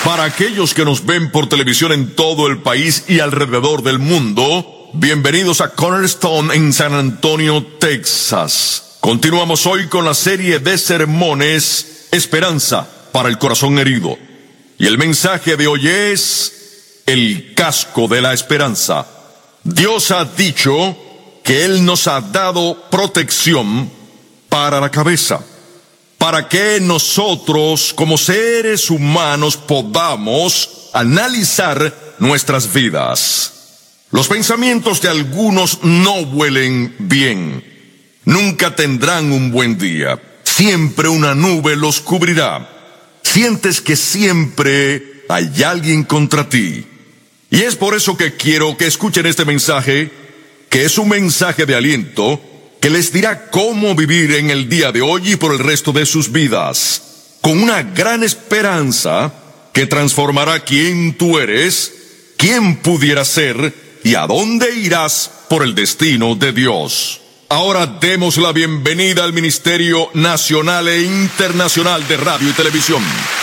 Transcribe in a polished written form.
Para aquellos que nos ven por televisión en todo el país y alrededor del mundo, bienvenidos a Cornerstone en San Antonio, Texas. Continuamos hoy con la serie de sermones Esperanza para el corazón herido. Y el mensaje de hoy es el casco de la esperanza. Dios ha dicho que Él nos ha dado protección para la cabeza, para que nosotros como seres humanos podamos analizar nuestras vidas. Los pensamientos de algunos no huelen bien, nunca tendrán un buen día, siempre una nube los cubrirá, sientes que siempre hay alguien contra ti. Y es por eso que quiero que escuchen este mensaje, que es un mensaje de aliento, que les dirá cómo vivir en el día de hoy y por el resto de sus vidas, con una gran esperanza que transformará quién tú eres, quién pudieras ser y a dónde irás por el destino de Dios. Ahora demos la bienvenida al Ministerio Nacional e Internacional de Radio y Televisión.